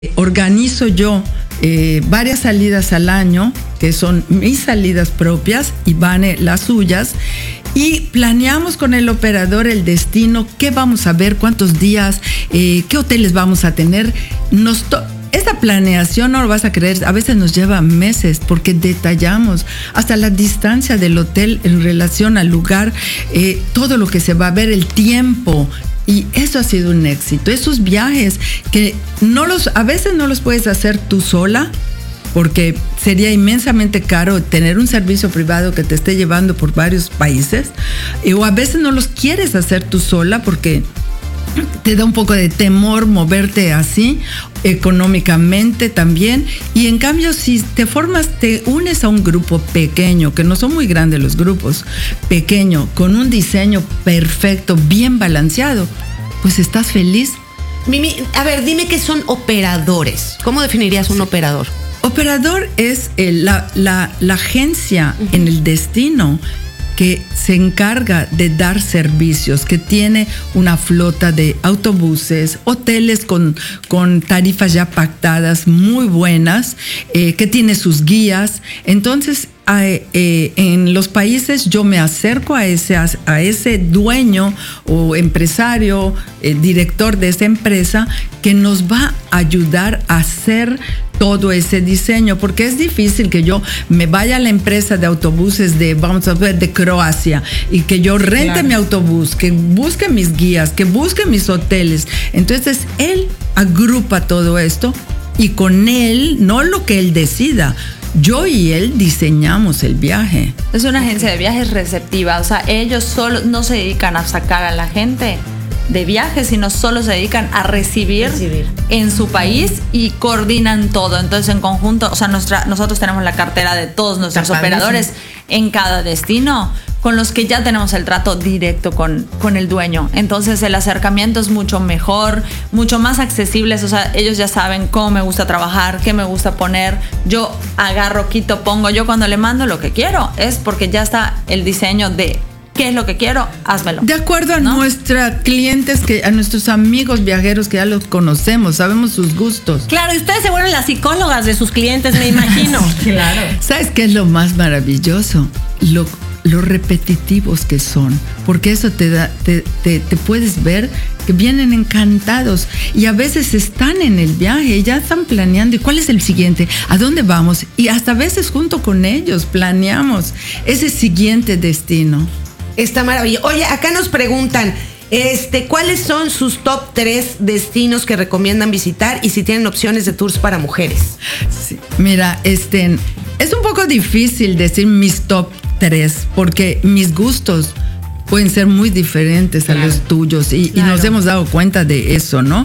Organizo yo varias salidas al año, que son mis salidas propias y Vane las suyas, y planeamos con el operador el destino, qué vamos a ver, cuántos días, qué hoteles vamos a tener. Esta planeación, no lo vas a creer, a veces nos lleva meses porque detallamos hasta la distancia del hotel en relación al lugar, todo lo que se va a ver, el tiempo. Y eso ha sido un éxito. Esos viajes que a veces no los puedes hacer tú sola, porque sería inmensamente caro tener un servicio privado que te esté llevando por varios países, o a veces no los quieres hacer tú sola porque te da un poco de temor moverte así, económicamente también. Y en cambio, si te unes a un grupo pequeño, que no son muy grandes los grupos, pequeño, con un diseño perfecto, bien balanceado, pues estás feliz. Mimi, a ver, dime qué son operadores. ¿Cómo definirías un operador? Operador es la agencia en el destino que se encarga de dar servicios, que tiene una flota de autobuses, hoteles con tarifas ya pactadas muy buenas, que tiene sus guías. Entonces, en los países yo me acerco a ese dueño o empresario, director de esa empresa, que nos va a ayudar a hacer todo ese diseño, porque es difícil que yo me vaya a la empresa de autobuses de Croacia y que yo rente mi autobús, que busque mis guías, que busque mis hoteles. Entonces él agrupa todo esto y con él, no lo que él decida, yo y él diseñamos el viaje. Es una agencia de viajes receptiva, o sea, ellos solo no se dedican a sacar a la gente de viajes, sino solo se dedican a recibir en su país y coordinan todo. Entonces, en conjunto, o sea, nosotros tenemos la cartera de todos nuestros operadores en cada destino, con los que ya tenemos el trato directo con el dueño. Entonces, el acercamiento es mucho mejor, mucho más accesible. O sea, ellos ya saben cómo me gusta trabajar, qué me gusta poner. Yo agarro, quito, pongo. Yo cuando le mando lo que quiero es porque ya está el diseño de ¿qué es lo que quiero? Házmelo. De acuerdo a nuestros clientes, a nuestros amigos viajeros que ya los conocemos, sabemos sus gustos. Claro, y ustedes se vuelven las psicólogas de sus clientes, me imagino. Claro. ¿Sabes qué es lo más maravilloso? Lo repetitivos que son, porque eso te puedes ver que vienen encantados y a veces están en el viaje y ya están planeando, ¿y cuál es el siguiente? ¿A dónde vamos? Y hasta a veces junto con ellos planeamos ese siguiente destino. Está maravilloso. Oye, acá nos preguntan, ¿cuáles son sus top 3 destinos que recomiendan visitar y si tienen opciones de tours para mujeres? Sí, mira, es un poco difícil decir mis top 3 porque mis gustos pueden ser muy diferentes a los tuyos y nos hemos dado cuenta de eso, ¿no?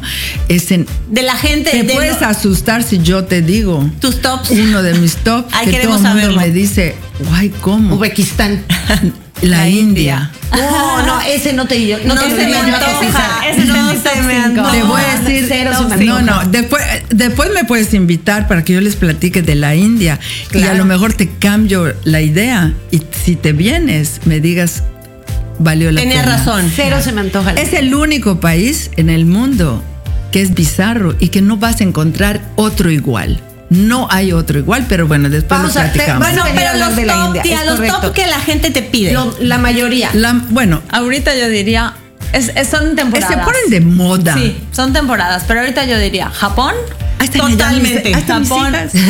De la gente. Te puedes asustar si yo te digo tus tops. Uno de mis tops. Ahí que queremos todo el mundo saberlo. me dice, guay, ¿cómo? Uzbekistán. La India. No, ese no te digo. No se me antoja. Ese no se me antoja. Te voy a decir, Cero no, después me puedes invitar para que yo les platique de la India. Claro. Y a lo mejor te cambio la idea y si te vienes, me digas, valió la pena. Tenía razón. Cero se me antoja. Es el único país en el mundo que es bizarro y que no vas a encontrar otro igual. No hay otro igual, pero bueno, después lo platicamos. Bueno, pero los top, tía, los top que la gente te pide. La mayoría. Bueno, ahorita yo diría, son temporadas. Se ponen de moda. Sí, son temporadas, pero ahorita yo diría Japón. Totalmente. Japón.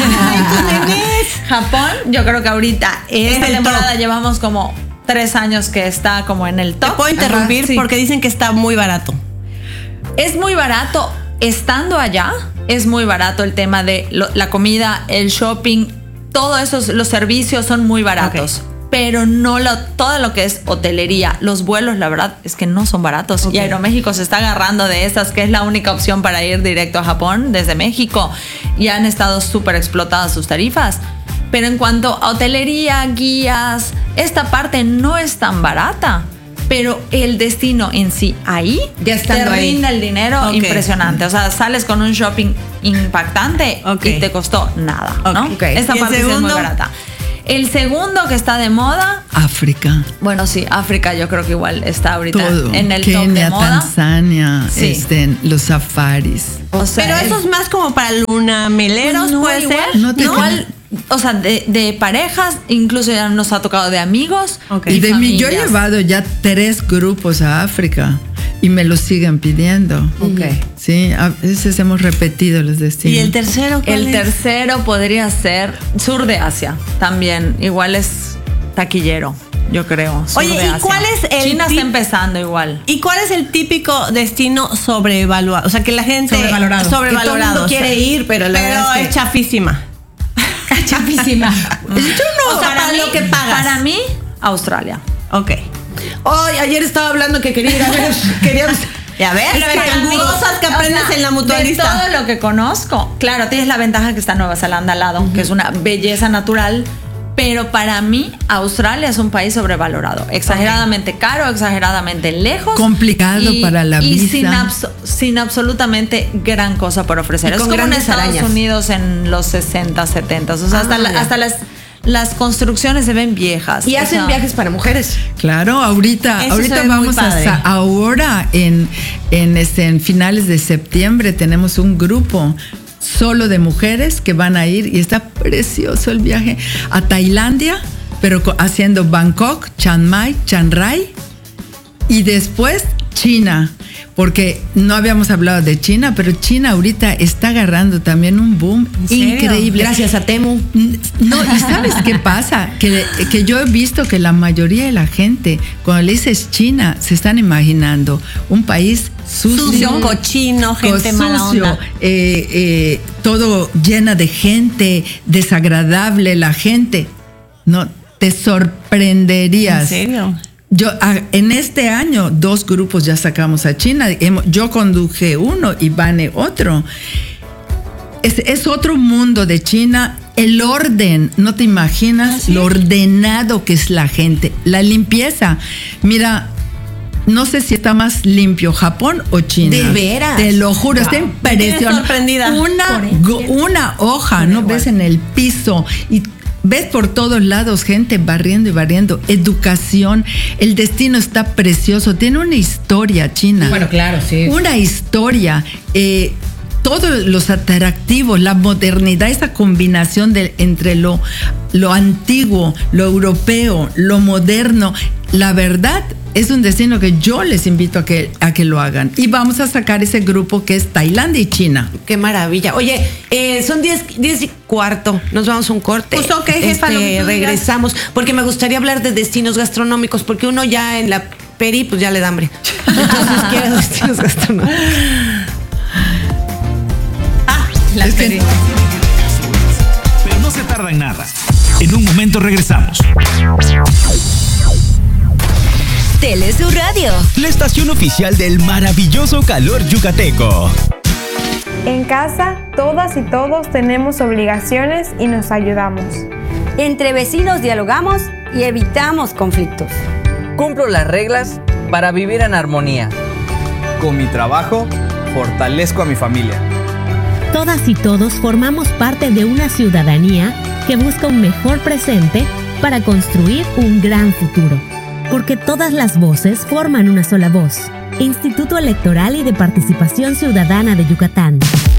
Japón, yo creo que ahorita esta temporada llevamos como 3 años que está como en el top. Te puedo interrumpir porque dicen que está muy barato. Es muy barato estando allá. Es muy barato el tema de la comida, el shopping, todo eso, los servicios son muy baratos. Okay. Pero no todo lo que es hotelería, los vuelos, la verdad es que no son baratos. Okay. Y Aeroméxico se está agarrando de esas, que es la única opción para ir directo a Japón desde México. Y han estado súper explotadas sus tarifas. Pero en cuanto a hotelería, guías, esta parte no es tan barata. Pero el destino en sí, ahí ya te rinde el dinero impresionante. O sea, sales con un shopping impactante y te costó nada, ¿no? Okay. Esta parte sí es muy barata. El segundo que está de moda, África. bueno, sí, África yo creo que igual está ahorita Todo. en el Kenia, top de moda. Tanzania, Sí. los safaris. O sea, Pero eso es más como para lunameleros, Pues no, puede igual, ser. No te- igual, o sea, de parejas, incluso ya nos ha tocado de amigos. Ok. Y de mí, yo he familias. llevado ya 3 grupos a África y me los siguen pidiendo. Ok. Sí, a veces hemos repetido los destinos. ¿Y el tercero cuál El es? tercero podría ser sur de Asia, también, igual es taquillero, yo creo. sur Oye, de ¿y Asia. cuál es el China tip- está empezando igual. ¿Y cuál es el típico destino sobrevaluado? O sea, que la gente... Sobrevalorado. Que todo el mundo o sea, quiere ir, pero la verdad es que- chafísima. Chapísima. O sea, para lo que pagas. Para mí, Australia. Ok. Hoy, ayer estaba hablando que quería ir a ver, quería Ya ves, Para mí, cosas que o aprendes sea, en la de mutualista. todo lo que conozco, claro, tienes la ventaja que está Nueva Zelanda al lado, que es una belleza natural, pero para mí Australia es un país sobrevalorado, exageradamente caro, exageradamente lejos, Complicado para la y visa. sin absolutamente gran cosa por ofrecer. Y Es con como en grandes Estados arañas. Unidos en los 60, 70, o sea, ya. hasta las construcciones se ven viejas. Y o hacen sea, viajes para mujeres. Claro, ahorita Eso se ve muy vamos padre. ahora en finales de septiembre tenemos un grupo solo de mujeres que van a ir y está precioso el viaje a Tailandia, pero haciendo Bangkok, Chiang Mai, Chiang Rai y después China, porque no habíamos hablado de China, pero China ahorita está agarrando también un boom ¿En serio? increíble. Gracias a Temu. No, ¿y sabes qué pasa? Que yo he visto que la mayoría de la gente, cuando le dices China, se están imaginando un país sucio, Sucio, cochino, gente mala onda. todo llena de gente, desagradable la gente. No, te sorprenderías. ¿En serio? En este año 2 grupos ya sacamos a China. Yo conduje uno y Vane otro. Es otro mundo de China. El orden, no te imaginas lo ordenado que es la gente. La limpieza. Mira, no sé si está más limpio Japón o China. ¿De veras? Te lo juro, está Me tienes impresionante. sorprendida. Una hoja, ¿no? Ves en el piso y ves por todos lados gente barriendo y barriendo. Educación. El destino está precioso. Tiene una historia, China. Bueno, claro, sí. Una historia. Todos los atractivos, la modernidad, esa combinación entre lo antiguo, lo europeo, lo moderno. La verdad, es un destino que yo les invito a que lo hagan. Y vamos a sacar ese grupo que es Tailandia y China. Qué maravilla. Oye, son 10:15. Nos vamos a un corte. Pues ok, jefa, lo que tú regresamos. Porque me gustaría hablar de destinos gastronómicos, porque uno ya en la peri, pues ya le da hambre. Entonces quiero destinos gastronómicos. La peri. Pero no se tarda en nada. En un momento regresamos. Telesur Radio. La estación oficial del maravilloso calor yucateco. En casa, todas y todos tenemos obligaciones y nos ayudamos. Entre vecinos dialogamos y evitamos conflictos. Cumplo las reglas para vivir en armonía. Con mi trabajo, fortalezco a mi familia. Todas y todos formamos parte de una ciudadanía que busca un mejor presente para construir un gran futuro. Porque todas las voces forman una sola voz. Instituto Electoral y de Participación Ciudadana de Yucatán.